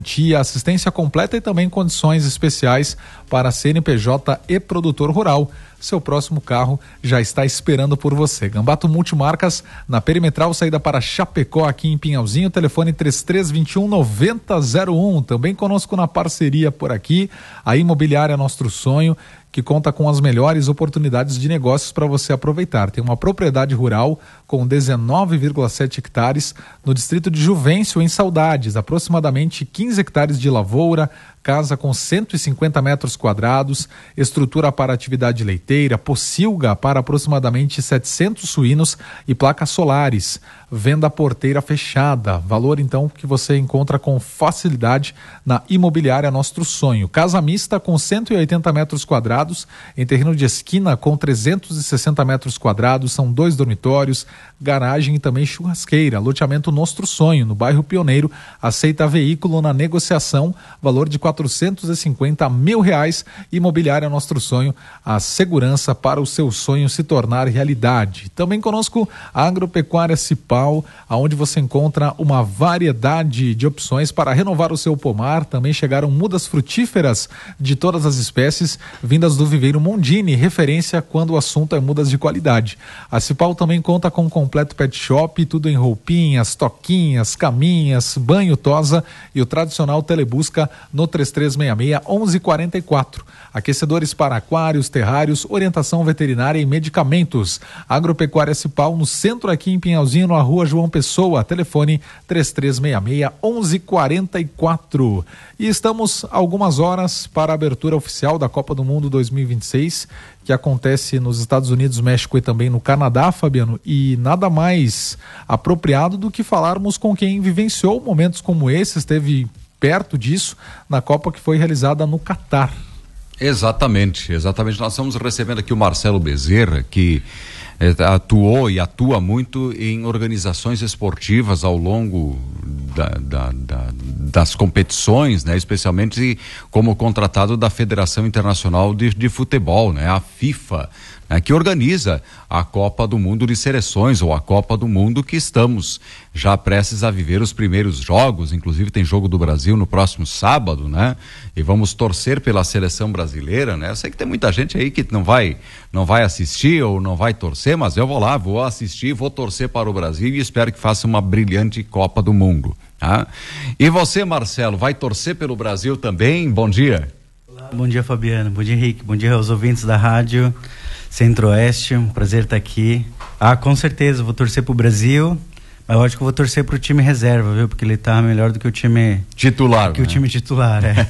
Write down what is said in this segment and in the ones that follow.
assistência completa e também condições especiais para CNPJ e produtor rural. Seu próximo carro já está esperando por você. Gambato Multimarcas, na Perimetral, saída para Chapecó, aqui em Pinhalzinho, telefone 3321-9001. Também conosco na parceria por aqui, a Imobiliária Nosso Sonho, que conta com as melhores oportunidades de negócios para você aproveitar. Tem uma propriedade rural com 19,7 hectares no distrito de Juvencio, em Saudades, aproximadamente 15 hectares de lavoura, casa com 150 metros quadrados, estrutura para atividade leiteira, pocilga para aproximadamente 700 suínos e placas solares. Venda porteira fechada, valor então que você encontra com facilidade na Imobiliária Nosso Sonho. Casa mista com 180 metros quadrados, em terreno de esquina com 360 metros quadrados, são 2 dormitórios, garagem e também churrasqueira. Loteamento Nosso Sonho, no bairro Pioneiro, aceita veículo na negociação, valor de R$450 mil. Imobiliária Nosso Sonho, a segurança para o seu sonho se tornar realidade. Também conosco a Agropecuária Cipal, aonde você encontra uma variedade de opções para renovar o seu pomar. Também chegaram mudas frutíferas de todas as espécies, vindas do viveiro Mondini, referência quando o assunto é mudas de qualidade. A Cipal também conta com um completo pet shop, tudo em roupinhas, toquinhas, caminhas, banho tosa e o tradicional telebusca no 3366-1144. Aquecedores para aquários, terrários, orientação veterinária e medicamentos. Agropecuária Cipal, no centro aqui em Pinhalzinho, na rua João Pessoa, telefone 3366-1144. E estamos algumas horas para a abertura oficial da Copa do Mundo 2026, que acontece nos Estados Unidos, México e também no Canadá, Fabiano, e nada mais apropriado do que falarmos com quem vivenciou momentos como esse, esteve perto disso, na Copa que foi realizada no Catar. Exatamente. Nós estamos recebendo aqui o Marcelo Bezerra, que atuou e atua muito em organizações esportivas ao longo das competições, né? Especialmente como contratado da Federação Internacional de Futebol, né? A FIFA, né? Que organiza a Copa do Mundo de Seleções, ou a Copa do Mundo, que estamos já prestes a viver os primeiros jogos. Inclusive tem jogo do Brasil no próximo sábado, né? E vamos torcer pela seleção brasileira, né? Eu sei que tem muita gente aí que não vai assistir ou não vai torcer, mas eu vou assistir, vou torcer para o Brasil e espero que faça uma brilhante Copa do Mundo, tá? E você, Marcelo, vai torcer pelo Brasil também? Bom dia. Olá, bom dia, Fabiano, bom dia, Henrique, bom dia aos ouvintes da Rádio Centro-Oeste, um prazer estar aqui. Com certeza, vou torcer pro Brasil, mas eu acho que eu vou torcer pro time reserva, viu? Porque ele tá melhor do que o time titular. O time titular, é.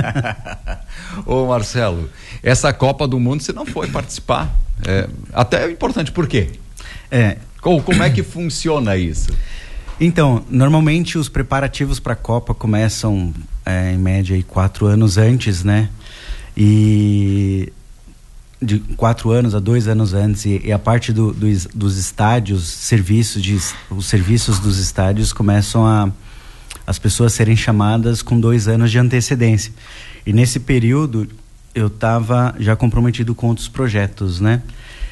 Ô Marcelo, essa Copa do Mundo você não foi participar. Até é importante, por quê? Como é que funciona isso? Então, normalmente os preparativos para a Copa começam em média aí 4 anos antes, né? E de 4 anos a 2 anos antes, e a parte dos estádios, os serviços dos estádios começam as pessoas serem chamadas com 2 anos de antecedência. E nesse período eu estava já comprometido com outros projetos, né?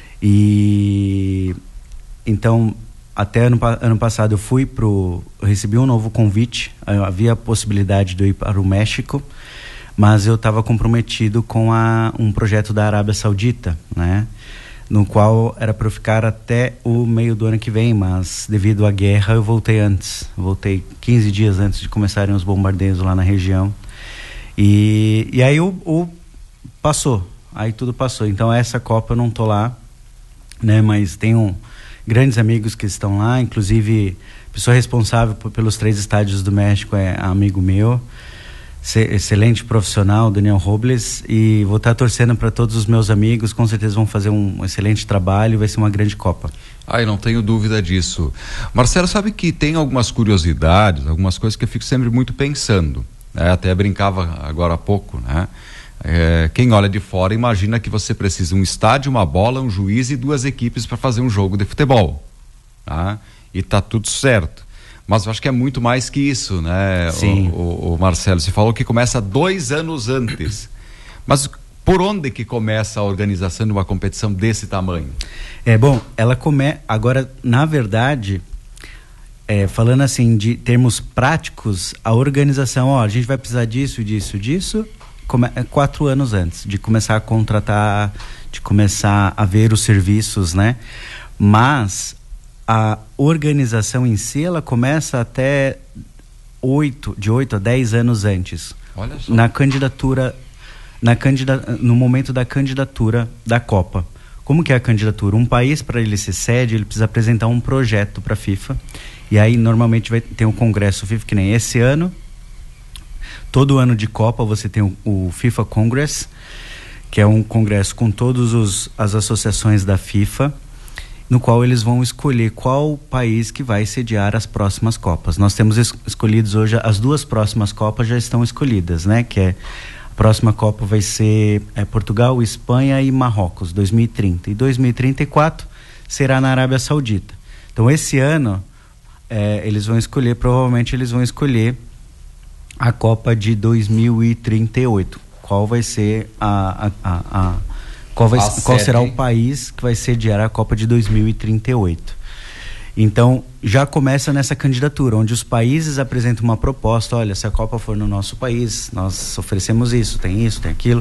E então até ano passado eu recebi um novo convite, havia a possibilidade de eu ir para o México, mas eu estava comprometido com um projeto da Arábia Saudita, né? No qual era para eu ficar até o meio do ano que vem, mas devido à guerra eu voltei antes. Voltei 15 dias antes de começarem os bombardeios lá na região. E aí passou, aí tudo passou. Então essa Copa eu não tô lá, né? Mas tenho grandes amigos que estão lá, inclusive a pessoa responsável pelos 3 estádios do México é amigo meu, excelente profissional, Daniel Robles, e vou estar torcendo para todos os meus amigos, com certeza vão fazer um excelente trabalho, vai ser uma grande Copa. Eu não tenho dúvida disso. Marcelo, sabe que tem algumas curiosidades, algumas coisas que eu fico sempre muito pensando, né? Até brincava agora há pouco, né? Quem olha de fora imagina que você precisa de um estádio, uma bola, um juiz e 2 equipes para fazer um jogo de futebol, tá? E tá tudo certo. Mas eu acho que é muito mais que isso, né? Sim. O Marcelo, você falou que começa 2 anos antes. Mas por onde que começa a organização de uma competição desse tamanho? Bom, ela agora, na verdade, falando assim de termos práticos, a organização, a gente vai precisar disso, 4 anos antes de começar a contratar, de começar a ver os serviços, né? Mas a organização em si, ela começa até de 8 a 10 anos antes. Olha só. No momento da candidatura da Copa. Como que é a candidatura? Um país, para ele ser sede, ele precisa apresentar um projeto para a FIFA. E aí, normalmente, vai ter um congresso FIFA, que nem esse ano. Todo ano de Copa, você tem o FIFA Congress, que é um congresso com todas as associações da FIFA, no qual eles vão escolher qual país que vai sediar as próximas Copas. Nós temos escolhidos hoje, as 2 próximas Copas já estão escolhidas, né? Que é, a próxima Copa vai ser Portugal, Espanha e Marrocos, 2030. E 2034 será na Arábia Saudita. Então, esse ano, provavelmente eles vão escolher a Copa de 2038. Qual vai ser qual será o país que vai sediar a Copa de 2038. Então, já começa nessa candidatura, onde os países apresentam uma proposta. Olha, se a Copa for no nosso país, nós oferecemos isso, tem aquilo.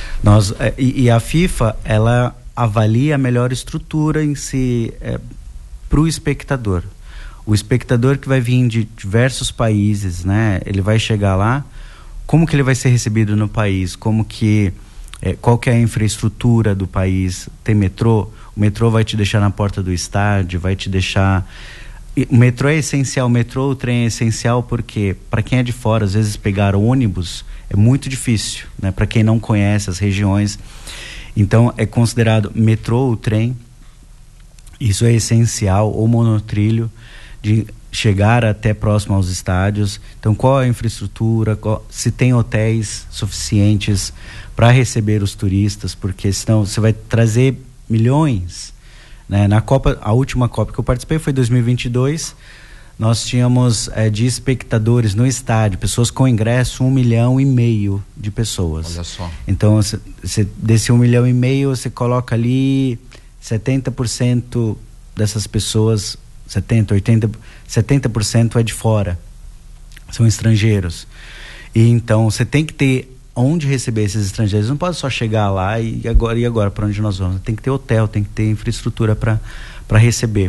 E a FIFA, ela avalia a melhor estrutura em si para o espectador. O espectador que vai vir de diversos países, né? Ele vai chegar lá, como que ele vai ser recebido no país, qual que é a infraestrutura do país. Tem metrô? O metrô vai te deixar na porta do estádio, vai te deixar... O metrô é essencial, o trem é essencial porque, para quem é de fora, às vezes pegar ônibus é muito difícil, né? Para quem não conhece as regiões. Então, é considerado metrô, o trem, isso é essencial, ou monotrilho, de chegar até próximo aos estádios. Então, qual é a infraestrutura, se tem hotéis suficientes para receber os turistas, porque senão você vai trazer milhões, né? Na Copa, a última Copa que eu participei foi em 2022, nós tínhamos de espectadores no estádio, pessoas com ingresso, 1,5 milhão de pessoas. Olha só. Então, desse 1,5 milhão, você coloca ali 70% dessas pessoas, 70% é de fora, são estrangeiros. E então você tem que ter onde receber esses estrangeiros. Não pode só chegar lá e agora para onde nós vamos. Tem que ter hotel, tem que ter infraestrutura para receber.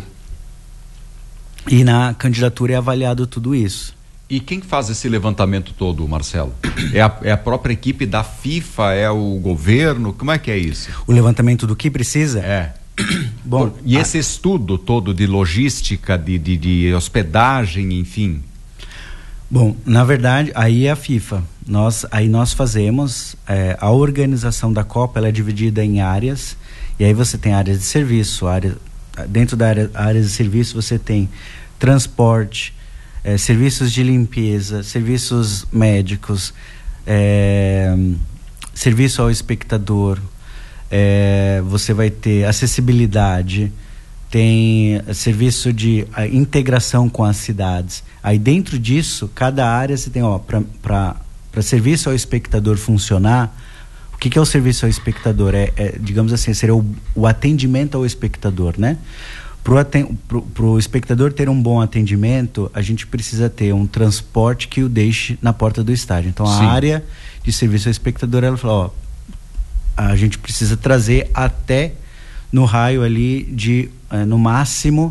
E na candidatura é avaliado tudo isso. E quem faz esse levantamento todo, Marcelo? É a própria equipe da FIFA? É o governo? Como é que é isso? O levantamento do que precisa? Bom, e esse estudo todo de logística, de hospedagem, enfim? Bom, na verdade, aí é a FIFA. Nós fazemos a organização da Copa, ela é dividida em áreas, e aí você tem áreas de serviço, dentro da área de serviço você tem transporte, serviços de limpeza, serviços médicos, serviço ao espectador, você vai ter acessibilidade, tem serviço de integração com as cidades. Aí dentro disso, cada área você tem, para serviço ao espectador funcionar. O que é o serviço ao espectador? Digamos assim, seria o atendimento ao espectador, né? Pro espectador ter um bom atendimento, a gente precisa ter um transporte que o deixe na porta do estádio. Então, a área de serviço ao espectador, ela fala, a gente precisa trazer até no raio ali de, no máximo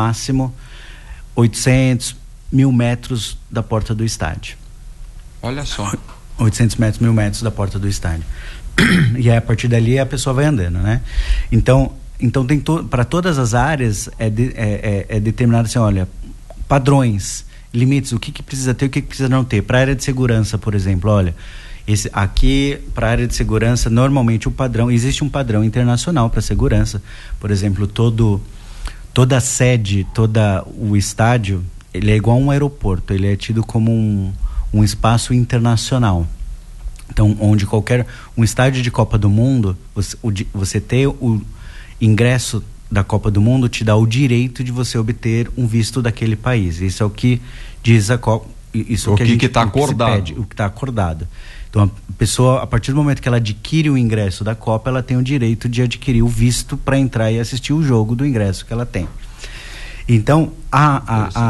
800, 1.000 metros da porta do estádio. Olha só. 800 metros, 1.000 metros da porta do estádio. E aí, a partir dali a pessoa vai andando, né? Então tem para todas as áreas é determinado assim, olha, padrões, limites, o que precisa ter, o que precisa não ter. Para a área de segurança, por exemplo, olha, aqui para a área de segurança, normalmente existe um padrão internacional para segurança. Por exemplo, toda a sede, todo o estádio, ele é igual a um aeroporto, ele é tido como um espaço internacional. Então, onde um estádio de Copa do Mundo, você ter o ingresso da Copa do Mundo te dá o direito de você obter um visto daquele país. Isso é o que diz a Copa. Isso o que está acordado. Pede, o que está acordado. Então, a pessoa, a partir do momento que ela adquire o ingresso da Copa, ela tem o direito de adquirir o visto para entrar e assistir o jogo do ingresso que ela tem. Então,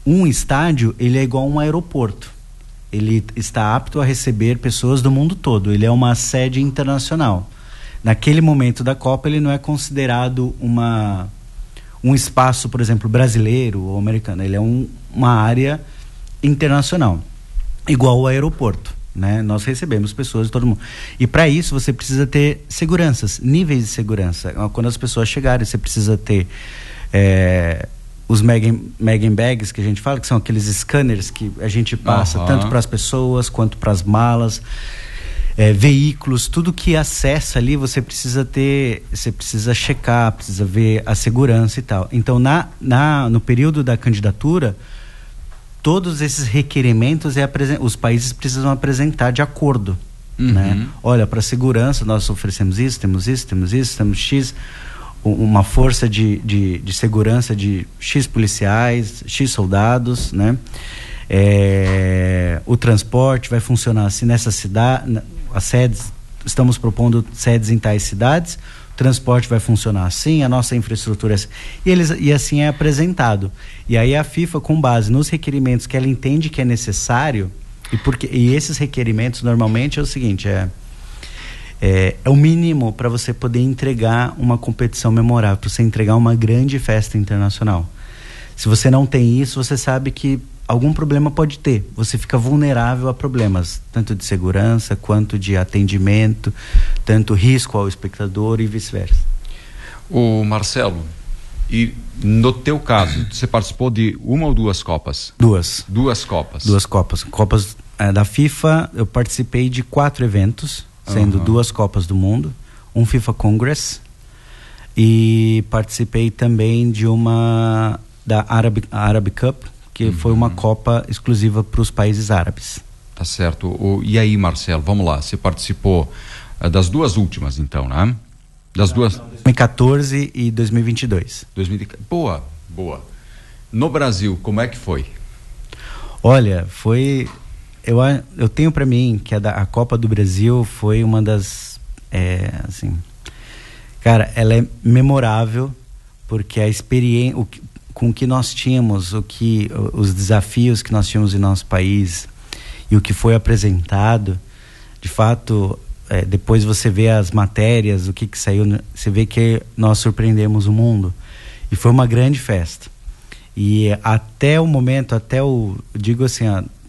um estádio, ele é igual a um aeroporto. Ele está apto a receber pessoas do mundo todo. Ele é uma sede internacional. Naquele momento da Copa, ele não é considerado um espaço, por exemplo, brasileiro ou americano. Ele é uma área internacional, igual ao aeroporto, né? Nós recebemos pessoas de todo mundo. E para isso você precisa ter seguranças, níveis de segurança. Quando as pessoas chegarem, você precisa ter os Megan Bags, que a gente fala, que são aqueles scanners que a gente passa tanto para as pessoas quanto para as malas, veículos, tudo que acessa ali você precisa checar, precisa ver a segurança e tal. Então no período da candidatura, todos esses requerimentos os países precisam apresentar de acordo, né? Olha, para segurança nós oferecemos isso, temos X, uma força de segurança de X policiais, X soldados, né? O transporte vai funcionar assim nessa cidade, as sedes, estamos propondo sedes em tais cidades, o transporte vai funcionar assim, a nossa infraestrutura é assim, e assim é apresentado. E aí a FIFA, com base nos requerimentos que ela entende que é necessário, e esses requerimentos normalmente é o seguinte, é o mínimo para você poder entregar uma competição memorável, para você entregar uma grande festa internacional. Se você não tem isso, você sabe que algum problema pode ter. Você fica vulnerável a problemas, tanto de segurança, quanto de atendimento, tanto risco ao espectador e vice-versa. O Marcelo, e no teu caso, você participou de uma ou duas Copas? Duas. Duas Copas? Duas Copas. Copas da FIFA, eu participei de 4 eventos, sendo 2 Copas do Mundo, um FIFA Congress, e participei também de uma da Arab Cup, que foi uma Copa exclusiva para os países árabes. Tá certo. E aí, Marcelo, vamos lá, você participou das duas últimas, então, né? Das duas... 2014 e 2022. Boa. No Brasil, como é que foi? Olha, foi... Eu tenho para mim que a Copa do Brasil foi uma das... assim... Cara, ela é memorável, porque a experiência... com o que nós tínhamos, os desafios que nós tínhamos em nosso país e o que foi apresentado, de fato, depois você vê as matérias, o que saiu, você vê que nós surpreendemos o mundo. E foi uma grande festa. E até o momento, digo assim,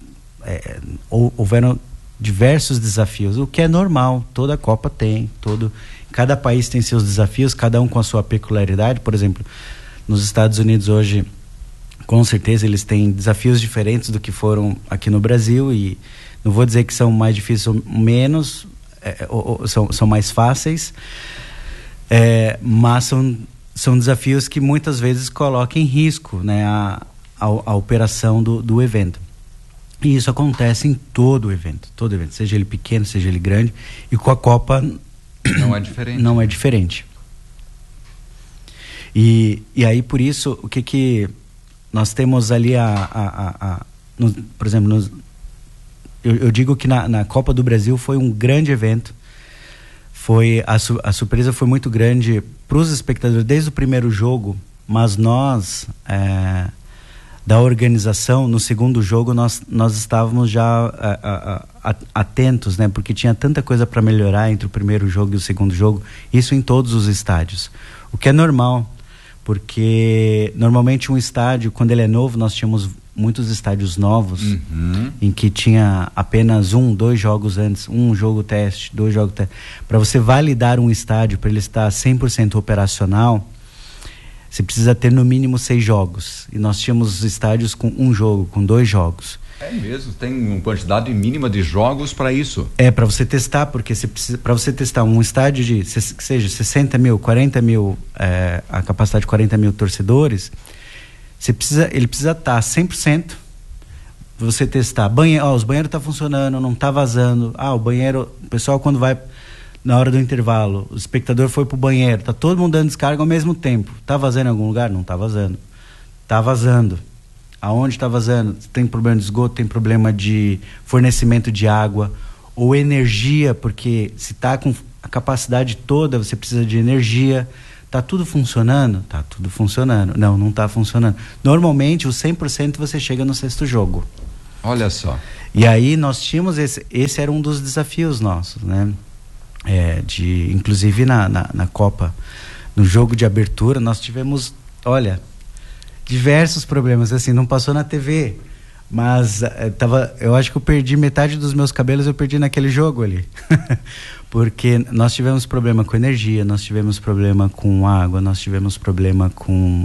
houveram diversos desafios, o que é normal, toda Copa tem, cada país tem seus desafios, cada um com a sua peculiaridade. Por exemplo, nos Estados Unidos hoje, com certeza, eles têm desafios diferentes do que foram aqui no Brasil, e não vou dizer que são mais difíceis ou menos, são mais fáceis, mas são desafios que muitas vezes colocam em risco, né, a operação do evento. E isso acontece em todo evento, seja ele pequeno, seja ele grande, e com a Copa não é diferente. E aí, por isso, o que nós temos ali por exemplo, eu digo que na Copa do Brasil foi um grande evento, a surpresa foi muito grande para os espectadores desde o primeiro jogo, mas nós, da organização, no segundo jogo, nós estávamos já atentos, né, porque tinha tanta coisa para melhorar entre o primeiro jogo e o segundo jogo, isso em todos os estádios, o que é normal, porque normalmente um estádio, quando ele é novo, nós tínhamos muitos estádios novos, em que tinha apenas 2 jogos antes, um jogo teste, 2 jogos teste. Para você validar um estádio, para ele estar 100% operacional, você precisa ter no mínimo 6 jogos. E nós tínhamos estádios com 1 jogo, com 2 jogos. É mesmo? Tem uma quantidade mínima de jogos para isso? Para você testar, porque para você testar um estádio que seja 60 mil, 40 mil, a capacidade de 40 mil torcedores, ele precisa estar 100%. Você testar, os banheiros estão funcionando, não está vazando. O banheiro, o pessoal quando vai na hora do intervalo, o espectador foi pro banheiro, tá todo mundo dando descarga ao mesmo tempo. Tá vazando em algum lugar? Não tá vazando. Tá vazando. Aonde está vazando? Tem problema de esgoto, tem problema de fornecimento de água ou energia, porque se está com a capacidade toda, você precisa de energia. tá tudo funcionando? Tá tudo funcionando. Não, não tá funcionando. Normalmente, os 100% você chega no 6º jogo. Olha só. E aí nós tínhamos esse era um dos desafios nossos, né? Inclusive na Copa, no jogo de abertura, nós tivemos, olha, diversos problemas, assim, não passou na TV, mas eu acho que eu perdi metade dos meus cabelos, eu perdi naquele jogo ali. Porque nós tivemos problema com energia, nós tivemos problema com água, nós tivemos problema com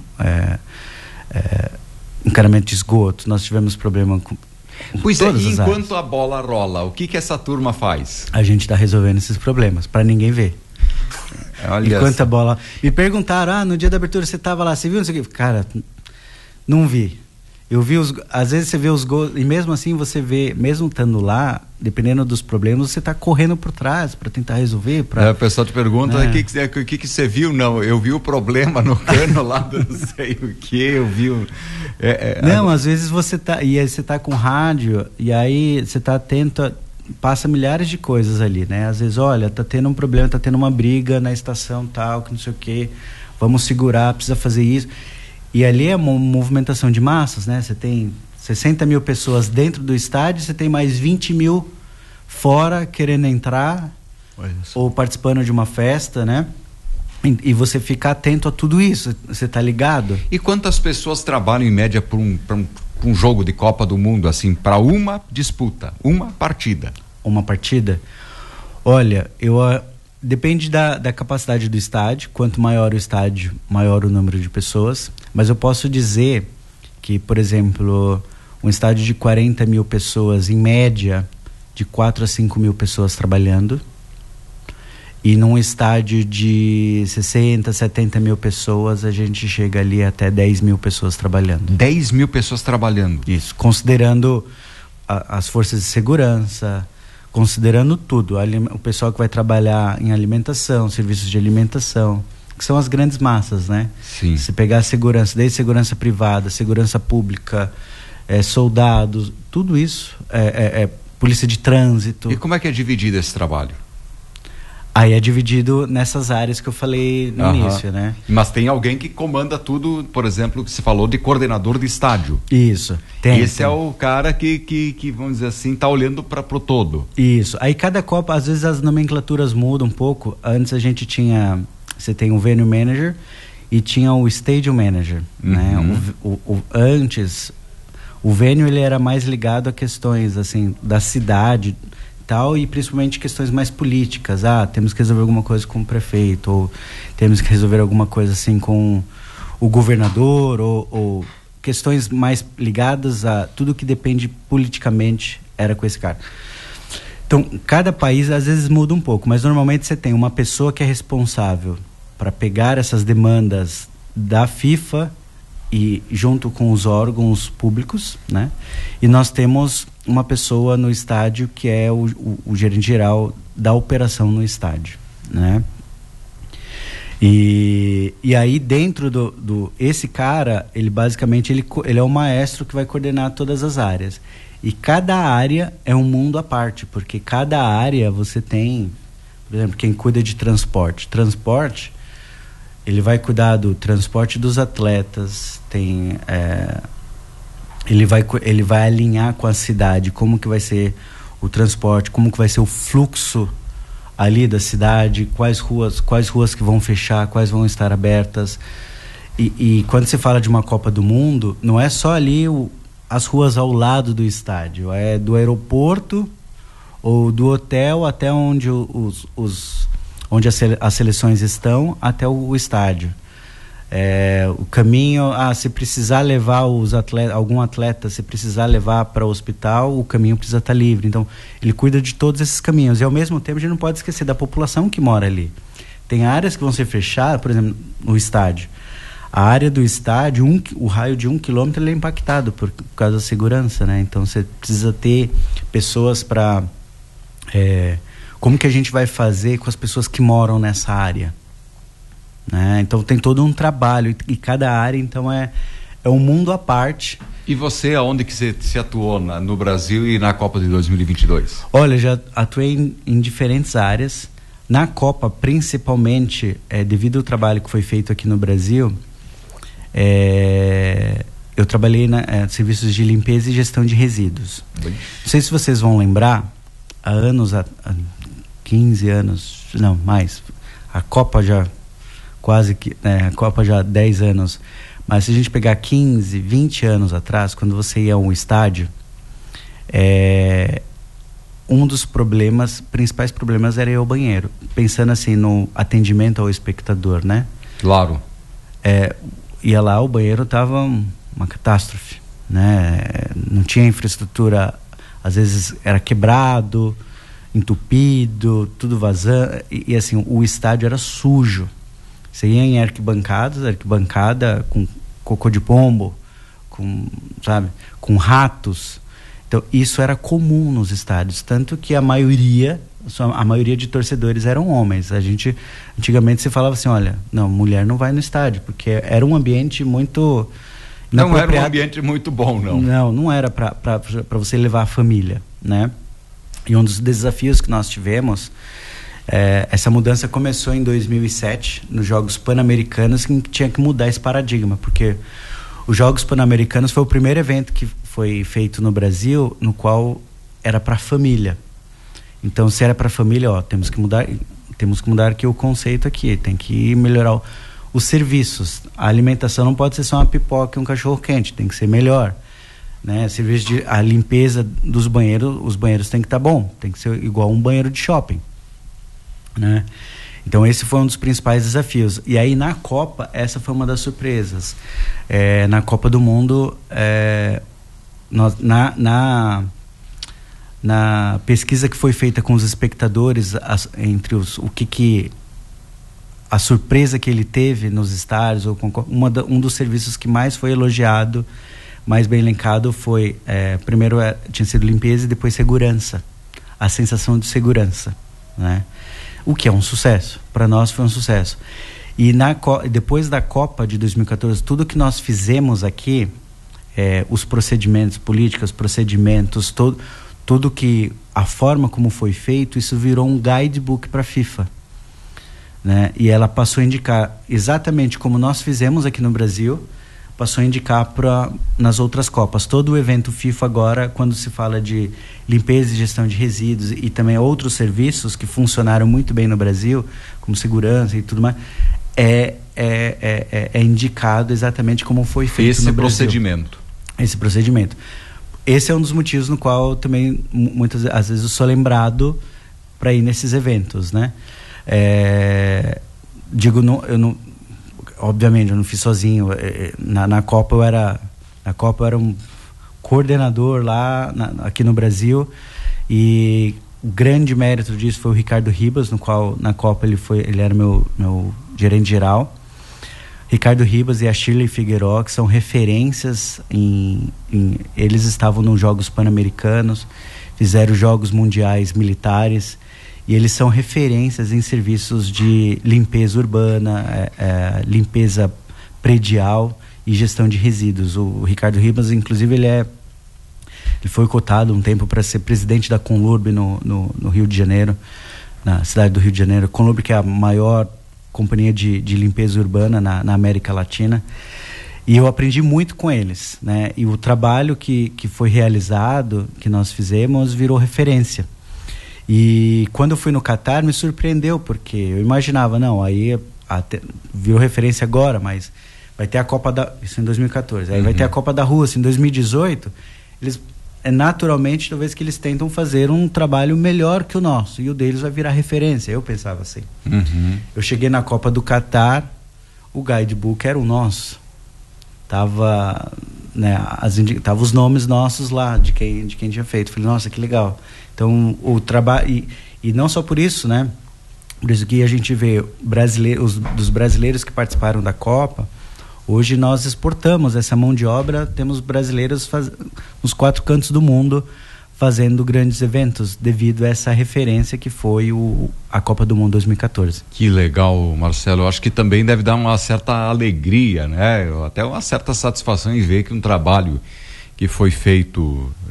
encanamento de esgoto, nós tivemos problema com Pois é, e enquanto a bola rola, o que essa turma faz? A gente está resolvendo esses problemas, para ninguém ver. Olha enquanto essa. a bola... Me perguntaram, no dia da abertura você estava lá, você viu isso aqui? Cara, não vi. Eu vi às vezes você vê os gols, e mesmo assim você vê, mesmo estando lá, dependendo dos problemas, você está correndo por trás para tentar resolver. O pessoal te pergunta, o que você viu? Não, eu vi o problema no cano lá do não sei o que, eu vi o... Não, às vezes você tá, e aí você tá com rádio, e aí você tá atento, passa milhares de coisas ali, né? Às vezes, olha, tá tendo um problema, tá tendo uma briga na estação tal, que não sei o que, vamos segurar, precisa fazer isso. E ali é uma movimentação de massas, né? Você tem 60 mil pessoas dentro do estádio, você tem mais 20 mil fora querendo entrar ou participando de uma festa, né? E você fica atento a tudo isso, você tá ligado? E quantas pessoas trabalham em média para um jogo de Copa do Mundo, assim, para uma disputa, uma partida? Uma partida? Olha, depende da capacidade do estádio. Quanto maior o estádio, maior o número de pessoas. Mas eu posso dizer que, por exemplo, um estádio de 40 mil pessoas, em média, de 4 a 5 mil pessoas trabalhando. E num estádio de 60, 70 mil pessoas, a gente chega ali até 10 mil pessoas trabalhando. 10 mil pessoas trabalhando? Isso, considerando as forças de segurança, considerando tudo. O pessoal que vai trabalhar em alimentação, serviços de alimentação, que são as grandes massas, né? Sim. Se pegar a segurança, desde segurança privada, segurança pública, soldados, tudo isso, polícia de trânsito. E como é que é dividido esse trabalho? Aí é dividido nessas áreas que eu falei no início, né? Mas tem alguém que comanda tudo, por exemplo, que você falou de coordenador de estádio. Isso. Esse é o cara que vamos dizer assim, tá olhando para pro todo. Isso. Aí cada Copa, às vezes as nomenclaturas mudam um pouco. Antes a gente tinha, você tem o venue manager e tinha o stadium manager, né? Antes, o venue ele era mais ligado a questões assim da cidade, tal, e principalmente questões mais políticas. Temos que resolver alguma coisa com o prefeito, ou temos que resolver alguma coisa assim com o governador, ou questões mais ligadas a tudo que depende politicamente era com esse cara. Então, cada país às vezes muda um pouco, mas normalmente você tem uma pessoa que é responsável para pegar essas demandas da FIFA e junto com os órgãos públicos, né? E nós temos uma pessoa no estádio que é o gerente geral da operação no estádio, né? E aí dentro esse cara, ele basicamente ele é o maestro que vai coordenar todas as áreas. E cada área é um mundo à parte, porque cada área você tem, por exemplo, quem cuida de transporte. Transporte, ele vai cuidar do transporte dos atletas, ele vai alinhar com a cidade como que vai ser o transporte, como que vai ser o fluxo ali da cidade, quais ruas que vão fechar, quais vão estar abertas. E quando você fala de uma Copa do Mundo, não é só ali as ruas ao lado do estádio, é do aeroporto ou do hotel até onde onde as seleções estão até o estádio. O caminho, se precisar levar algum atleta, se precisar levar para o hospital, o caminho precisa estar livre. Então, ele cuida de todos esses caminhos. E, ao mesmo tempo, a gente não pode esquecer da população que mora ali. Tem áreas que vão ser fechadas, por exemplo, no estádio. A área do estádio, o raio de 1 quilômetro, ele é impactado por causa da segurança, né? Então, você precisa ter pessoas para... como que a gente vai fazer com as pessoas que moram nessa área? Então tem todo um trabalho e cada área então é um mundo à parte. E você, aonde que você atuou no Brasil e na Copa de 2022? Olha, já atuei em diferentes áreas. Na Copa, principalmente, devido ao trabalho que foi feito aqui no Brasil, eu trabalhei na serviços de limpeza e gestão de resíduos. Não sei se vocês vão lembrar, há 15 anos, não, mais, a Copa já quase que, a Copa já há 10 anos, mas se a gente pegar 15, 20 anos atrás, quando você ia a um estádio, um dos principais problemas era ir ao banheiro, pensando assim no atendimento ao espectador, né? Claro. Ia lá, o banheiro tava uma catástrofe, né? Não tinha infraestrutura, às vezes era quebrado, entupido, tudo vazando, e assim, o estádio era sujo. Você ia em arquibancada com cocô de pombo, com ratos. Então, isso era comum nos estádios, tanto que a maioria de torcedores eram homens. Antigamente se falava assim, olha, não, mulher não vai no estádio, porque era um ambiente muito não era um ambiente muito bom, não. Não era para você levar a família, né? E um dos desafios que nós tivemos, essa mudança começou em 2007, nos Jogos Pan-Americanos, que tinha que mudar esse paradigma, porque os Jogos Pan-Americanos foi o primeiro evento que foi feito no Brasil, no qual era para família. Então, se era para família, temos que mudar aqui o conceito aqui, tem que melhorar os serviços. A alimentação não pode ser só uma pipoca e um cachorro quente, tem que ser melhor, né? A limpeza dos banheiros, os banheiros tem que estar bom, tem que ser igual um banheiro de shopping, né? Então esse foi um dos principais desafios. E aí na Copa, essa foi uma das surpresas. Na Copa do Mundo, na pesquisa que foi feita com os espectadores, entre a surpresa que ele teve nos estádios, um dos serviços que mais foi elogiado, mais bem elencado, foi primeiro tinha sido limpeza e depois segurança, a sensação de segurança, né? O que é um sucesso, para nós foi um sucesso. E depois da Copa de 2014, tudo que nós fizemos aqui, os procedimentos políticos, tudo que a forma como foi feito, isso virou um guidebook para a FIFA, né? E ela passou a indicar exatamente como nós fizemos aqui no Brasil, passou a indicar nas outras Copas. Todo o evento FIFA agora, quando se fala de limpeza e gestão de resíduos e também outros serviços que funcionaram muito bem no Brasil, como segurança e tudo mais, é indicado exatamente como foi feito no Brasil. Esse procedimento. Esse é um dos motivos no qual também às vezes eu sou lembrado para ir nesses eventos, né? Obviamente eu não fiz sozinho. Na Copa eu era um coordenador lá aqui no Brasil, e o grande mérito disso foi o Ricardo Ribas, no qual na Copa ele era meu gerente geral. Ricardo Ribas e a Shirley Figueiró, que são referências eles estavam nos Jogos Pan-Americanos, fizeram Jogos Mundiais Militares, e eles são referências em serviços de limpeza urbana, limpeza predial e gestão de resíduos. O Ricardo Ribas, inclusive, ele foi cotado um tempo para ser presidente da Conlurb no Rio de Janeiro, na cidade do Rio de Janeiro. Conlurb, que é a maior companhia de limpeza urbana na América Latina. E eu aprendi muito com eles, né? E o trabalho que foi realizado, que nós fizemos, virou referência. E quando eu fui no Catar, me surpreendeu, porque eu imaginava, virou referência agora, mas vai ter a Copa isso em 2014, aí vai ter a Copa da Rússia em 2018, eles, naturalmente, talvez que eles tentam fazer um trabalho melhor que o nosso, e o deles vai virar referência, eu pensava assim. Eu cheguei na Copa do Catar, o guidebook era o nosso, tava os nomes nossos lá, de quem tinha feito. Falei, nossa, que legal. Então, o trabalho, e não só por isso, né? Por isso que a gente vê dos brasileiros que participaram da Copa, hoje nós exportamos essa mão de obra, temos brasileiros nos 4 cantos do mundo fazendo grandes eventos, devido a essa referência que foi a Copa do Mundo 2014. Que legal, Marcelo. Eu acho que também deve dar uma certa alegria, né? Até uma certa satisfação em ver que um trabalho que foi feito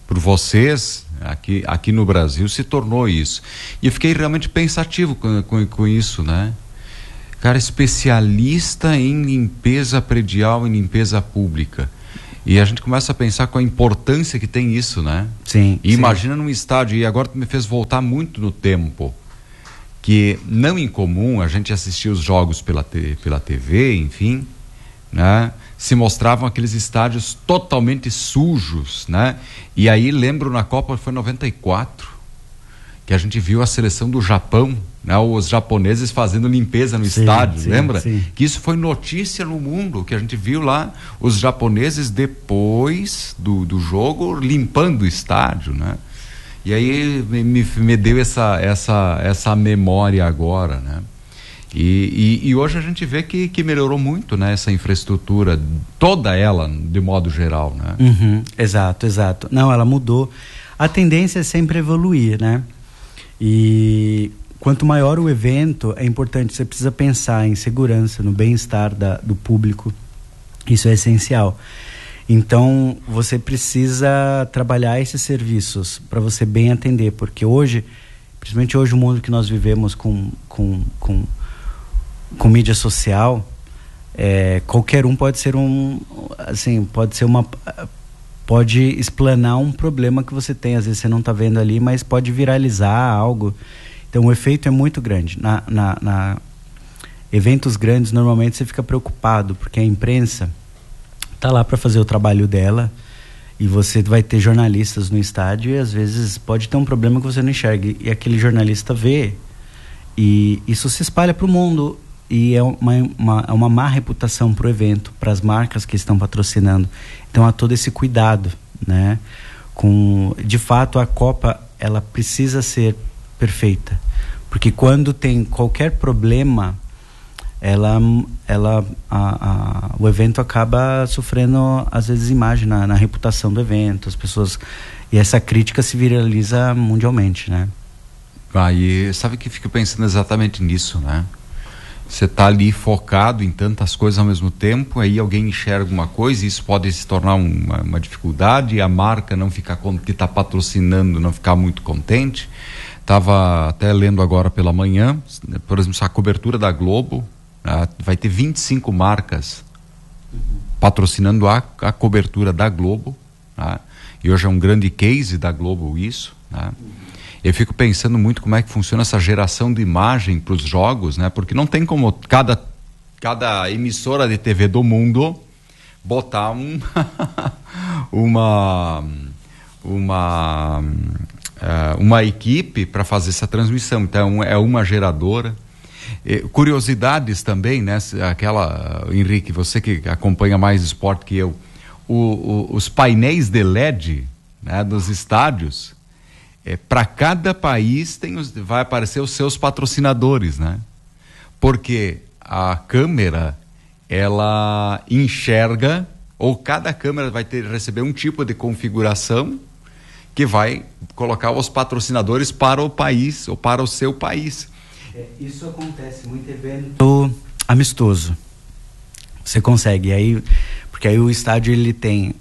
por vocês aqui no Brasil se tornou isso. E eu fiquei realmente pensativo com isso, né? Cara, especialista em limpeza predial, em limpeza pública. E a gente começa a pensar com a importância que tem isso, né? Sim. E imagina num estádio, e agora tu me fez voltar muito no tempo, que não incomum a gente assistir os jogos pela TV, enfim, né? Se mostravam aqueles estádios totalmente sujos, né? E aí lembro na Copa, foi 94, que a gente viu a seleção do Japão, né? Os japoneses fazendo limpeza no estádio, lembra? Sim. Que isso foi notícia no mundo, que a gente viu lá os japoneses depois do jogo limpando o estádio, né? E aí me deu essa memória agora, né? E hoje a gente vê que melhorou muito, né? Essa infraestrutura, toda ela, de modo geral, né? Uhum, exato. Não, ela mudou. A tendência é sempre evoluir, né? E quanto maior o evento, é importante, você precisa pensar em segurança, no bem-estar do público. Isso é essencial. Então, você precisa trabalhar esses serviços para você bem atender, porque hoje, principalmente hoje, o mundo que nós vivemos com mídia social, qualquer um pode ser pode explanar um problema que você tem, às vezes você não está vendo ali, mas pode viralizar algo. Então o efeito é muito grande. Na eventos grandes, normalmente você fica preocupado, porque a imprensa está lá para fazer o trabalho dela, e você vai ter jornalistas no estádio, e às vezes pode ter um problema que você não enxerga, e aquele jornalista vê, e isso se espalha para o mundo, e é uma má reputação para o evento, para as marcas que estão patrocinando. Então há todo esse cuidado, né? De fato, a Copa, ela precisa ser perfeita, porque quando tem qualquer problema, o evento acaba sofrendo, às vezes, imagem na reputação do evento, as pessoas, e essa crítica se viraliza mundialmente, né? E sabe que fico pensando exatamente nisso, né? Você está ali focado em tantas coisas ao mesmo tempo, aí alguém enxerga uma coisa e isso pode se tornar uma dificuldade, e a marca não ficar, que está patrocinando, não ficar muito contente. Estava até lendo agora pela manhã, por exemplo, a cobertura da Globo, vai ter 25 marcas patrocinando a cobertura da Globo, né? E hoje é um grande case da Globo isso, né? Eu fico pensando muito como é que funciona essa geração de imagem para os jogos, né? Porque não tem como cada emissora de TV do mundo botar uma equipe para fazer essa transmissão. Então é uma geradora. Curiosidades também, né? Henrique, você que acompanha mais esporte que eu, os painéis de LED, né, dos estádios, para cada país vai aparecer os seus patrocinadores, né? Porque a câmera, ela enxerga, ou cada câmera vai receber um tipo de configuração que vai colocar os patrocinadores para o país ou para o seu país. Isso acontece muito evento amistoso. Você consegue, porque aí o estádio, ele tem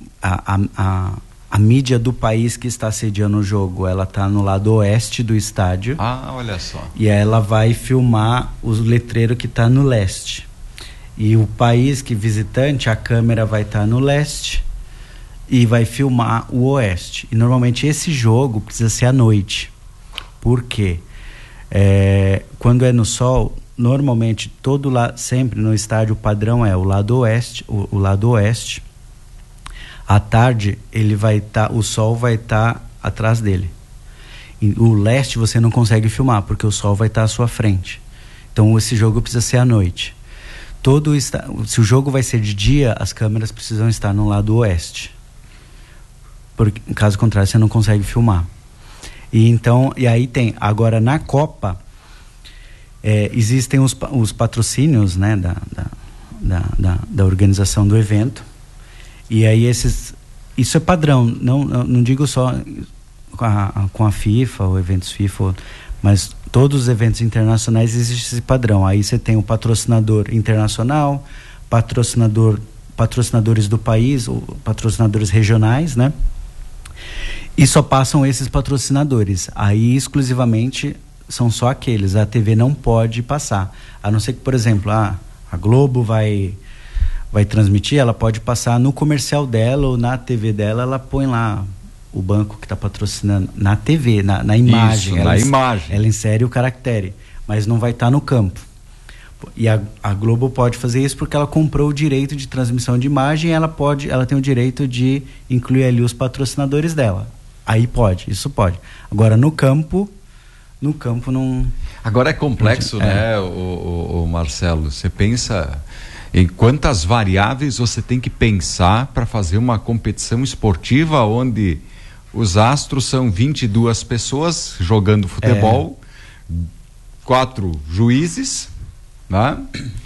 a mídia do país que está sediando o jogo, ela está no lado oeste do estádio. Olha só. E ela vai filmar o letreiro que está no leste. E o país visitante, a câmera vai estar no leste e vai filmar o oeste. E normalmente esse jogo precisa ser à noite. Por quê? Quando é no sol, normalmente sempre no estádio o padrão é o lado oeste, o lado oeste. À tarde o sol vai estar atrás dele. E o leste você não consegue filmar porque o sol vai estar à sua frente. Então esse jogo precisa ser à noite. Se o jogo vai ser de dia, as câmeras precisam estar no lado oeste. Porque, caso contrário, você não consegue filmar. E aí tem, agora na Copa, existem os patrocínios, né, da organização do evento. E aí isso é padrão, não digo só com a FIFA, ou eventos FIFA, mas todos os eventos internacionais existe esse padrão. Aí você tem o patrocinador internacional, patrocinadores do país, ou patrocinadores regionais, né? E só passam esses patrocinadores. Aí exclusivamente são só aqueles. A TV não pode passar. A não ser que, por exemplo, a Globo vai transmitir, ela pode passar no comercial dela ou na TV dela, ela põe lá o banco que está patrocinando na TV, na imagem. Isso, na imagem. Ela insere o caractere, mas não vai estar no campo. E a Globo pode fazer isso porque ela comprou o direito de transmissão de imagem e ela tem o direito de incluir ali os patrocinadores dela. Aí isso pode. Agora no campo não. Agora é complexo, né, o Marcelo? Você pensa em quantas variáveis você tem que pensar para fazer uma competição esportiva onde os astros são 22 pessoas jogando futebol, 4 juízes, né?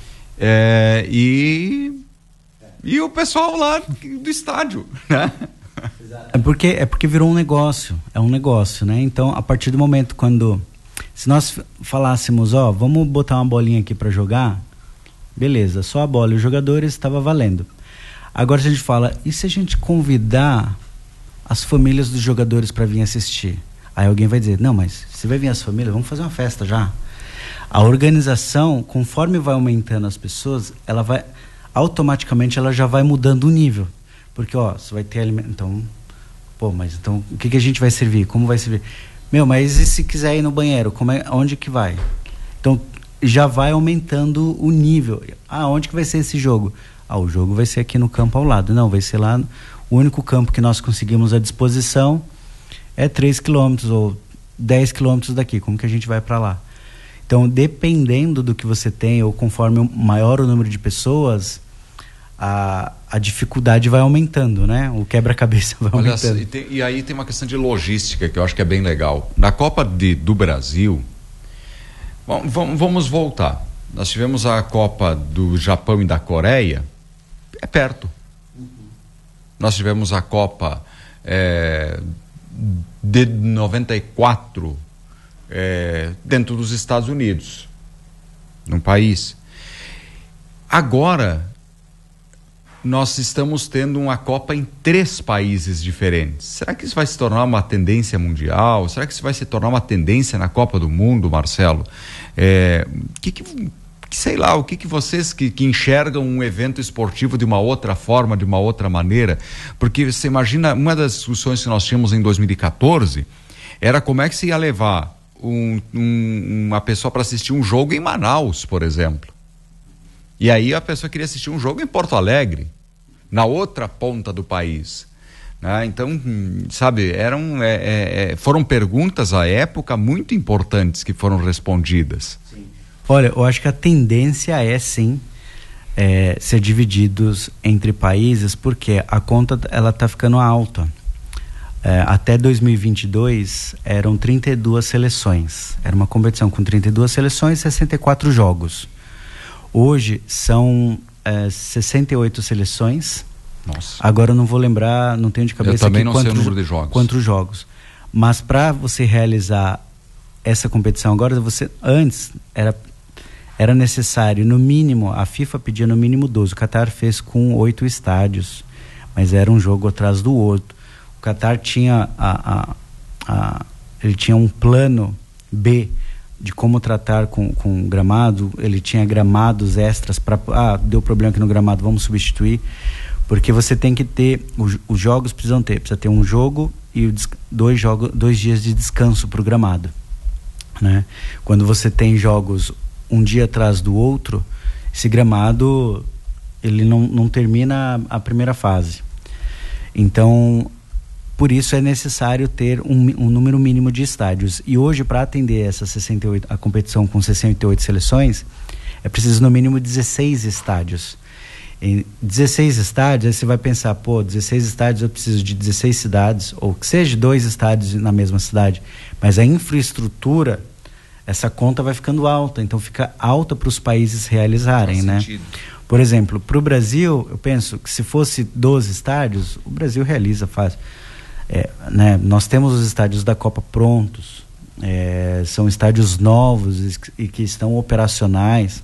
E o pessoal lá do estádio, né? É porque virou um negócio, né? Então, a partir do momento se nós falássemos, vamos botar uma bolinha aqui para jogar, beleza, só a bola e os jogadores estava valendo. Agora se a gente fala, e se a gente convidar as famílias dos jogadores para vir assistir? Aí alguém vai dizer, não, mas se vai vir as famílias, vamos fazer uma festa já. A organização, conforme vai aumentando as pessoas, automaticamente ela já vai mudando o nível. Porque, você vai ter alimento. Então, mas então, o que a gente vai servir? Como vai servir? Mas e se quiser ir no banheiro? Onde que vai? Então, já vai aumentando o nível. Onde que vai ser esse jogo? O jogo vai ser aqui no campo ao lado. Não, vai ser lá. O único campo que nós conseguimos à disposição é 3 quilômetros ou 10 quilômetros daqui. Como que a gente vai para lá? Então, dependendo do que você tem, ou conforme maior o número de pessoas, a dificuldade vai aumentando, né? O quebra-cabeça vai aumentando. E aí tem uma questão de logística que eu acho que é bem legal. Na Copa do Brasil, vamos voltar. Nós tivemos a Copa do Japão e da Coreia, é perto. Nós tivemos a Copa de 94 dentro dos Estados Unidos, num país. Agora nós estamos tendo uma Copa em 3 países diferentes. Será que isso vai se tornar uma tendência mundial? Será que isso vai se tornar uma tendência na Copa do Mundo, Marcelo? Sei lá, o que vocês que enxergam um evento esportivo de uma outra forma, de uma outra maneira? Porque você imagina, uma das discussões que nós tínhamos em 2014 era como é que se ia levar uma pessoa para assistir um jogo em Manaus, por exemplo. E aí a pessoa queria assistir um jogo em Porto Alegre, na outra ponta do país. Então, sabe, foram perguntas à época muito importantes que foram respondidas. Sim. Olha, eu acho que a tendência é sim ser divididos entre países, porque a conta ela está ficando alta. Até 2022 eram 32 seleções. Era uma competição com 32 seleções e 64 jogos. Hoje são 68 seleções. Nossa. Agora eu não vou lembrar, não tenho de cabeça eu também aqui não sei o número de jogos. Quantos jogos. Mas para você realizar essa competição agora, antes era necessário, no mínimo, a FIFA pedia no mínimo 12. O Qatar fez com 8 estádios, mas era um jogo atrás do outro. O Qatar tinha ele tinha um plano B de como tratar com gramado. Ele tinha gramados extras para deu problema aqui no gramado, vamos substituir, porque você tem que ter os jogos precisa ter um jogo e 2 dias de descanso para o gramado, né? Quando você tem jogos um dia atrás do outro, esse gramado ele não termina a primeira fase. Então, por isso é necessário ter um número mínimo de estádios. E hoje, para atender a competição com 68 seleções, é preciso no mínimo 16 estádios. Em 16 estádios, aí você vai pensar, 16 estádios eu preciso de 16 cidades, ou que seja 2 estádios na mesma cidade. Mas a infraestrutura, essa conta vai ficando alta, então fica alta para os países realizarem, né? Por exemplo, para o Brasil, eu penso que se fosse 12 estádios, o Brasil realiza fácil. Né? Nós temos os estádios da Copa prontos, são estádios novos e que estão operacionais.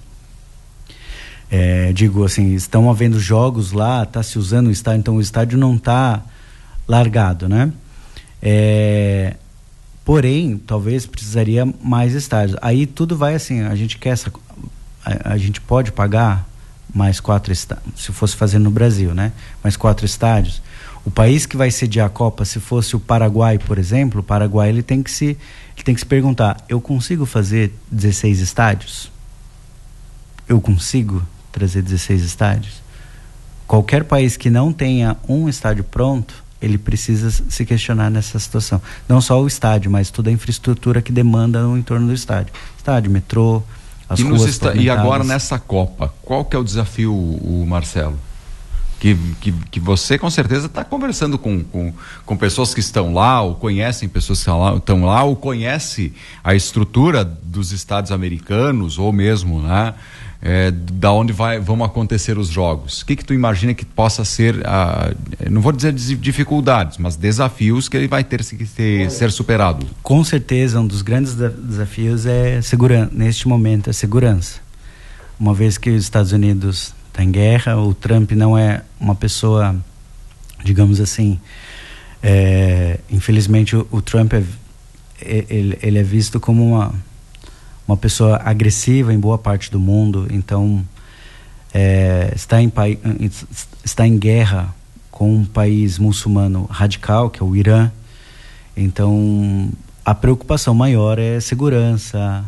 Digo assim, estão havendo jogos lá, está se usando o estádio, então o estádio não está largado, né? Porém, talvez precisaria mais estádios. Aí tudo vai assim, a gente pode pagar mais 4 estádios, se fosse fazer no Brasil, né? Mais 4 estádios. O país que vai sediar a Copa, se fosse o Paraguai, por exemplo, o Paraguai ele tem que se perguntar: eu consigo fazer 16 estádios? Eu consigo trazer 16 estádios? Qualquer país que não tenha um estádio pronto, ele precisa se questionar nessa situação. Não só o estádio, mas toda a infraestrutura que demanda no entorno do estádio. Estádio, metrô, as ruas E agora nessa Copa, qual que é o desafio, Marcelo? Que você com certeza está conversando com pessoas que estão lá, ou conhecem pessoas que estão lá, ou conhece a estrutura dos estádios americanos, ou mesmo, né, da onde vão acontecer os jogos. O que tu imagina que possa ser, não vou dizer dificuldades, mas desafios que ele vai ter que ser superado? Com certeza, um dos grandes desafios é neste momento, a segurança. Uma vez que os Estados Unidos está em guerra, o Trump não é uma pessoa, digamos assim, infelizmente o Trump ele é visto como uma pessoa agressiva em boa parte do mundo. Então está em guerra com um país muçulmano radical, que é o Irã. Então a preocupação maior é segurança,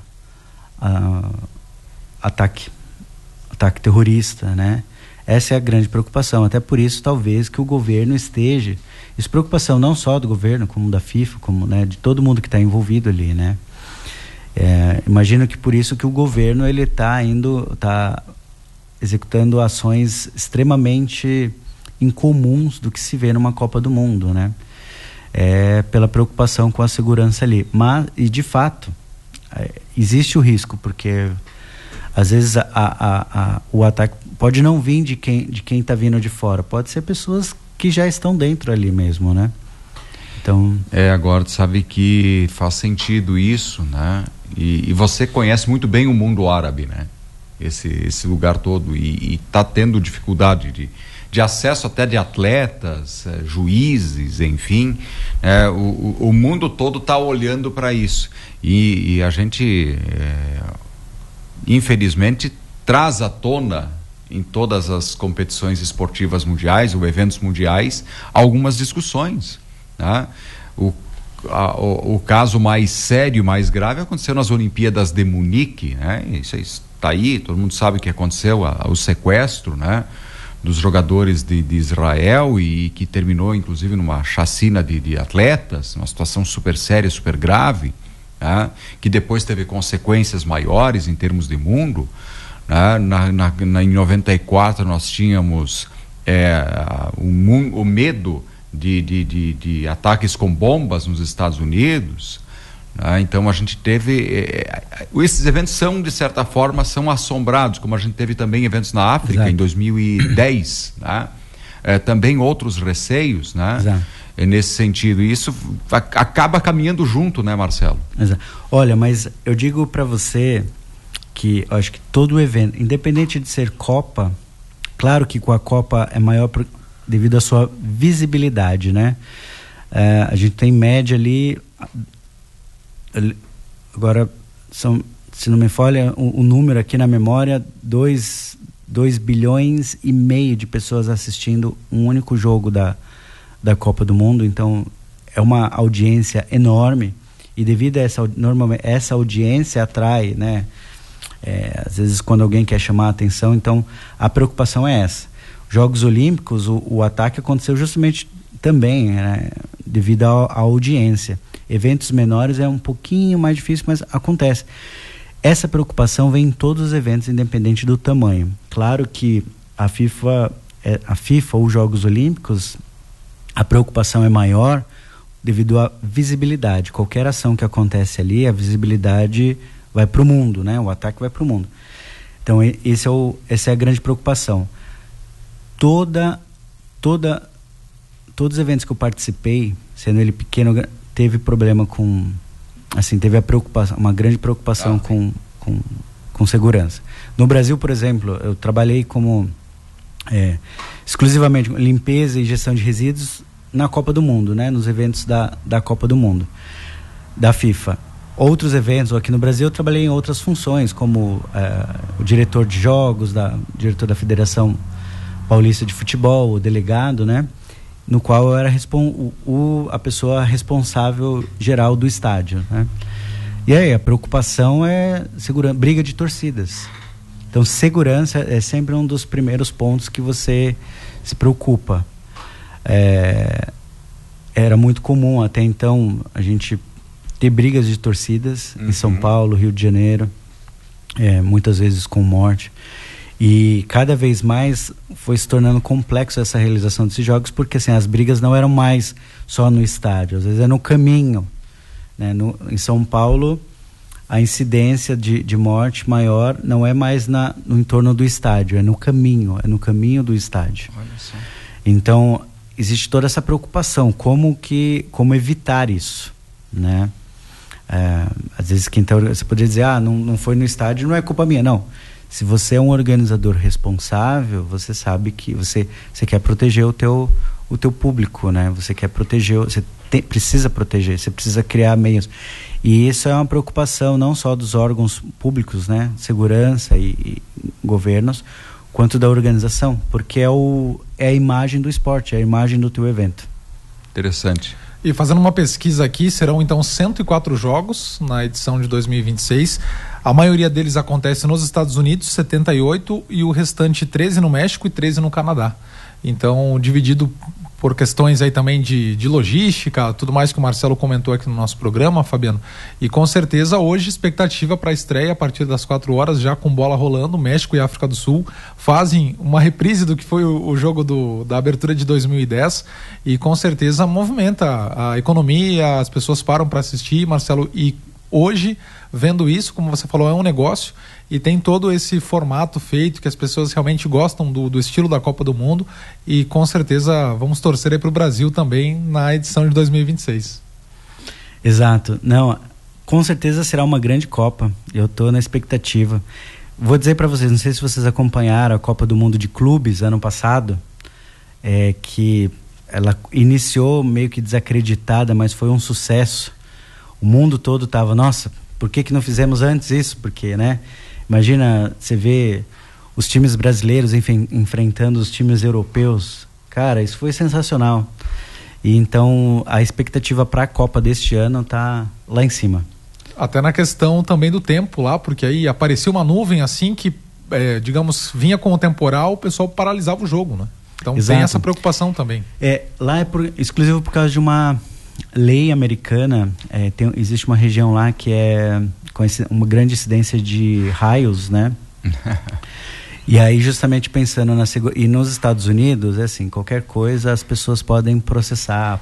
ataque terrorista, né? Essa é a grande preocupação. Até por isso, talvez, que o governo esteja... Isso é preocupação não só do governo, como da FIFA, como, né, de todo mundo que está envolvido ali, né? Imagino que por isso que o governo ele está executando ações extremamente incomuns do que se vê numa Copa do Mundo, né? Pela preocupação com a segurança ali. E de fato, existe o risco, porque às vezes o ataque pode não vir de quem está vindo de fora, pode ser pessoas que já estão dentro ali mesmo, né? Então... agora tu sabe que faz sentido isso, né? E você conhece muito bem o mundo árabe, né? Esse lugar todo, e está tendo dificuldade de acesso até de atletas, juízes, enfim, o mundo todo está olhando para isso, e a gente infelizmente traz à tona em todas as competições esportivas mundiais ou eventos mundiais algumas discussões, né? O caso mais sério, mais grave aconteceu nas Olimpíadas de Munique, né? Isso está aí, todo mundo sabe o que aconteceu, o sequestro, né, dos jogadores de Israel, e que terminou inclusive numa chacina de atletas, uma situação super séria, super grave, né, que depois teve consequências maiores em termos de mundo, né? Em 94 nós tínhamos o medo de ataques com bombas nos Estados Unidos, né? Então a gente teve esses eventos são, de certa forma, são assombrados, como a gente teve também eventos na África. Exato. Em 2010, né? Também outros receios, né? Exato. Nesse sentido, e isso acaba caminhando junto, né, Marcelo? Exato. Olha, mas eu digo para você que eu acho que todo evento, independente de ser Copa, claro que com a Copa é maior devido à sua visibilidade, né? A gente tem média ali, agora são, se não me falha o número aqui na memória, 2 bilhões e meio de pessoas assistindo um único jogo da Copa do Mundo. Então é uma audiência enorme, e devido a essa audiência atrai, né? Às vezes quando alguém quer chamar a atenção, então a preocupação é essa. Jogos Olímpicos, o ataque aconteceu justamente também, né, devido à audiência. Eventos menores é um pouquinho mais difícil, mas acontece. Essa preocupação vem em todos os eventos, independente do tamanho. Claro que a FIFA ou os Jogos Olímpicos, a preocupação é maior devido à visibilidade. Qualquer ação que acontece ali, a visibilidade vai para o mundo, né? O ataque vai para o mundo. Então essa é a grande preocupação. Todos os eventos que eu participei, sendo ele pequeno, teve problema com, assim, teve uma grande preocupação com segurança. No Brasil, por exemplo, eu trabalhei como exclusivamente limpeza e gestão de resíduos na Copa do Mundo, né? Nos eventos da Copa do Mundo, da FIFA. Outros eventos, aqui no Brasil eu trabalhei em outras funções, como o diretor de jogos, diretor da Federação Paulista de Futebol, o delegado, né? No qual eu era a pessoa responsável geral do estádio, né? E aí a preocupação é briga de torcidas. Então segurança é sempre um dos primeiros pontos que você se preocupa. Era muito comum até então a gente ter brigas de torcidas em São Paulo, Rio de Janeiro, muitas vezes com morte. E cada vez mais foi se tornando complexo essa realização desses jogos, porque assim, as brigas não eram mais só no estádio, às vezes é no caminho, né? Em São Paulo, a incidência de morte maior não é mais no entorno do estádio, é no caminho do estádio. Olha só. Então, existe toda essa preocupação, como evitar isso, né? Às vezes você poderia dizer, não foi no estádio, não é culpa minha, não. Se você é um organizador responsável, você sabe que você quer proteger o teu público, né? Você quer proteger, precisa proteger, você precisa criar meios. E isso é uma preocupação não só dos órgãos públicos, né? Segurança e governos, quanto da organização, porque é a imagem do esporte, é a imagem do teu evento. Interessante. E fazendo uma pesquisa aqui, serão então 104 jogos na edição de 2026. A maioria deles acontece nos Estados Unidos, 78, e o restante 13 no México e 13 no Canadá. Então, dividido por questões aí também de logística, tudo mais que o Marcelo comentou aqui no nosso programa, Fabiano. E com certeza hoje expectativa para a estreia a partir das 4 horas, já com bola rolando. México e África do Sul fazem uma reprise do que foi o jogo da abertura de 2010 e com certeza movimenta a economia, as pessoas param para assistir, Marcelo, e hoje, vendo isso, como você falou, é um negócio e tem todo esse formato feito que as pessoas realmente gostam do estilo da Copa do Mundo e com certeza vamos torcer aí para o Brasil também na edição de 2026. Exato. Não, com certeza será uma grande Copa. Eu estou na expectativa. Vou dizer para vocês, não sei se vocês acompanharam a Copa do Mundo de Clubes ano passado, que ela iniciou meio que desacreditada, mas foi um sucesso. O mundo todo estava, nossa, por que não fizemos antes isso? Porque, né? Imagina, você vê os times brasileiros enfrentando os times europeus. Cara, isso foi sensacional. E então, a expectativa para a Copa deste ano tá lá em cima. Até na questão também do tempo lá, porque aí apareceu uma nuvem assim que, digamos, vinha com o temporal, o pessoal paralisava o jogo, né? Então Exato. Tem essa preocupação também. Lá é exclusivo por causa de uma lei americana, existe uma região lá que com uma grande incidência de raios, né? E aí justamente pensando e nos Estados Unidos, assim, qualquer coisa as pessoas podem processar,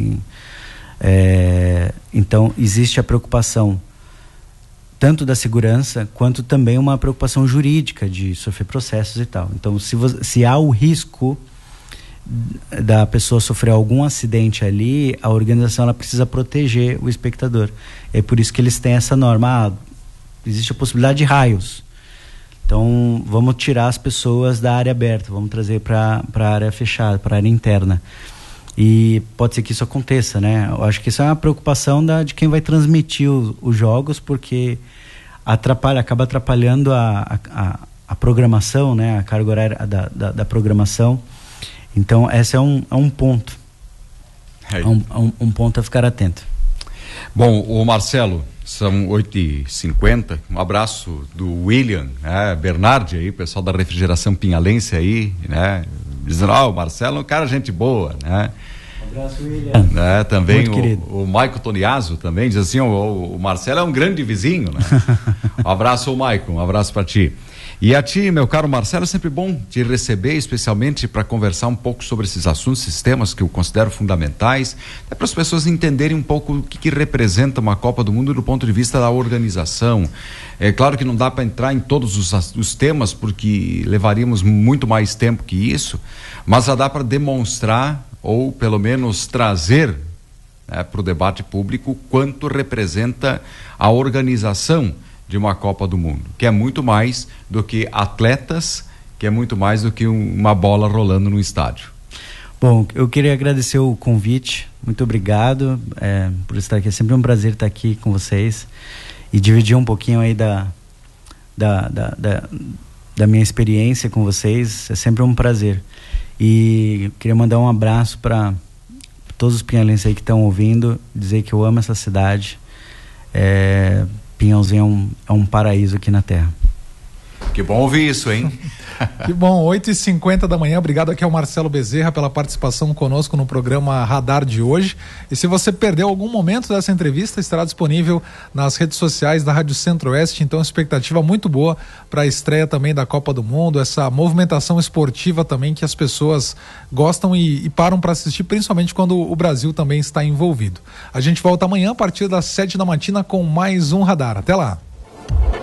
então existe a preocupação tanto da segurança quanto também uma preocupação jurídica de sofrer processos e tal. Então se há o risco da pessoa sofrer algum acidente ali, a organização ela precisa proteger o espectador. É por isso que eles têm essa norma. Existe a possibilidade de raios. Então, vamos tirar as pessoas da área aberta, vamos trazer para a área fechada, para a área interna. E pode ser que isso aconteça, né? Eu acho que isso é uma preocupação de quem vai transmitir os jogos, porque acaba atrapalhando a programação, né? A carga horária da programação. Então, esse é um ponto. Um ponto a ficar atento. Bom, o Marcelo, são 8h50. Um abraço do William, Bernardi aí, pessoal da Refrigeração Pinhalense aí, né? Dizendo, o Marcelo é um cara gente boa, né? Um abraço, William. Também o Maico Toniaso também diz assim, o Marcelo é um grande vizinho, né? Um abraço, Maico, um abraço para ti. E a ti, meu caro Marcelo, é sempre bom te receber, especialmente para conversar um pouco sobre esses assuntos, esses temas que eu considero fundamentais, até para as pessoas entenderem um pouco o que representa uma Copa do Mundo do ponto de vista da organização. É claro que não dá para entrar em todos os temas, porque levaríamos muito mais tempo que isso, mas já dá para demonstrar, ou pelo menos trazer para o debate público, quanto representa a organização de uma Copa do Mundo, que é muito mais do que atletas, que é muito mais do que uma bola rolando no estádio. Bom, eu queria agradecer o convite, muito obrigado por estar aqui, é sempre um prazer estar aqui com vocês e dividir um pouquinho aí da minha experiência com vocês, é sempre um prazer. E queria mandar um abraço para todos os pinhalenses aí que estão ouvindo, dizer que eu amo essa cidade. Pinhalzinho é um paraíso aqui na terra. Que bom ouvir isso, hein? Que bom, 8h50 da manhã, obrigado aqui ao Marcelo Bezerra pela participação conosco no programa Radar de hoje. E se você perdeu algum momento dessa entrevista, estará disponível nas redes sociais da Rádio Centro-Oeste, então expectativa muito boa para a estreia também da Copa do Mundo, essa movimentação esportiva também que as pessoas gostam e param para assistir, principalmente quando o Brasil também está envolvido. A gente volta amanhã a partir das 7 da matina com mais um Radar. Até lá!